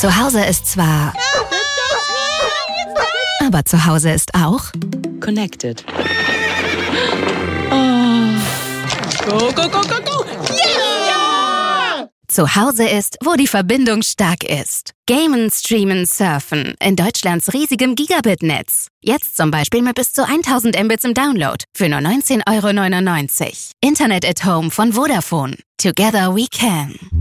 Zu Hause ist zwar... Aber zu Hause ist auch... Connected. Go, go, go, go, go! Yeah! Zu Hause ist, wo die Verbindung stark ist. Gamen, streamen, surfen. In Deutschlands riesigem Gigabit-Netz. Jetzt zum Beispiel mit bis zu 1000 Mbits im Download. Für nur 19,99 €. Internet at Home von Vodafone. Together we can.